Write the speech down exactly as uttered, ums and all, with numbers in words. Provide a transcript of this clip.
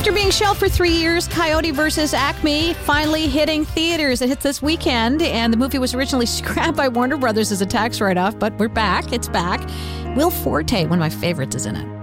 After being shelved for three years, Coyote versus Acme finally hitting theaters. It hits this weekend, and the movie was originally scrapped by Warner Brothers as a tax write-off, but we're back. It's back. Will Forte, one of my favorites, is in it.